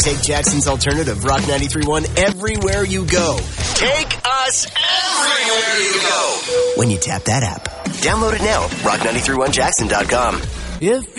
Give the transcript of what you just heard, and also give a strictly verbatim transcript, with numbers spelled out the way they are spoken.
Take Jackson's alternative, Rock ninety-three point one, everywhere you go. Take us everywhere you go when you tap that app. Download it now, rock nine three one jackson dot com. If